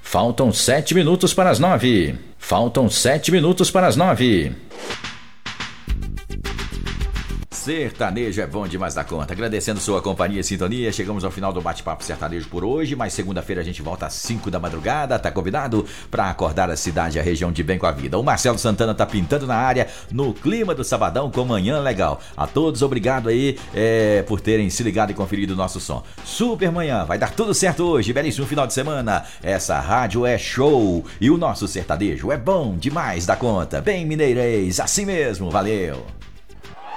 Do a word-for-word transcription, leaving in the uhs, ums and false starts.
Faltam sete minutos para as nove. Faltam sete minutos para as nove. Sertanejo é bom demais da conta. Agradecendo sua companhia e sintonia, chegamos ao final do bate-papo sertanejo por hoje, mas segunda-feira a gente volta às cinco da madrugada, tá convidado para acordar a cidade e a região de bem com a vida. O Marcelo Santana tá pintando na área, no clima do sabadão, com manhã legal. A todos, obrigado aí é, por terem se ligado e conferido o nosso som. Super manhã, vai dar tudo certo hoje, belíssimo final de semana. Essa rádio é show e o nosso sertanejo é bom demais da conta. Bem mineirês, assim mesmo, valeu!